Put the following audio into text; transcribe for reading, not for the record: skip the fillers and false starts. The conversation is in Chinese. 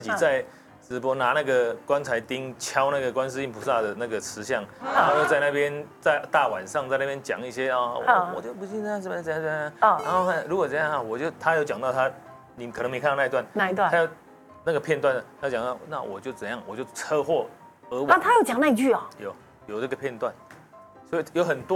自己在直播拿那个棺材钉敲那个观世音菩萨的那个石像，然后又在那边在大晚上在那边讲一些我就不信他怎么怎样，然后如果这样他有讲到你可能没看到那一段， 哪一段？ 他有那个片段，他讲到那我就怎样，我就车祸而亡。 他有讲那一句啊？ 有这个片段，所以有很多。